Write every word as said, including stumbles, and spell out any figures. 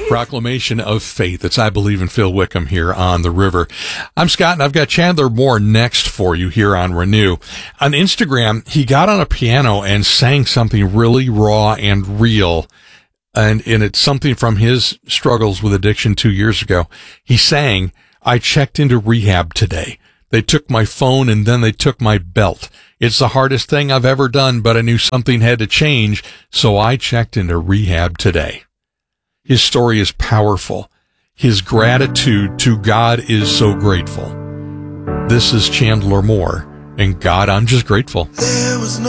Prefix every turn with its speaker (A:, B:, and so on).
A: Proclamation of Faith. It's I Believe in Phil Wickham here on the river. I'm Scott, and I've got Chandler Moore next for you here on Renew. On Instagram, he got on a piano and sang something really raw and real. And, and it's something from his struggles with addiction two years ago. He sang, I checked into rehab today. They took my phone and then they took my belt. It's the hardest thing I've ever done, but I knew something had to change, so I checked into rehab today. His story is powerful. His gratitude to God is so grateful. This is Chandler Moore, and God, I'm just grateful.
B: There was no